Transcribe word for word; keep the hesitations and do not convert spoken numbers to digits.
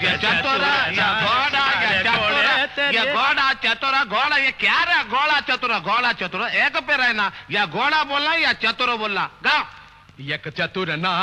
चतुर या घोड़ा या चतुर या घोड़ा चतुर घोड़ा ये क्या रहा घोड़ा चतुर घोड़ा चतुर एक पे रहना या घोड़ा बोलना या चतुर बोलना गा एक चतुर ना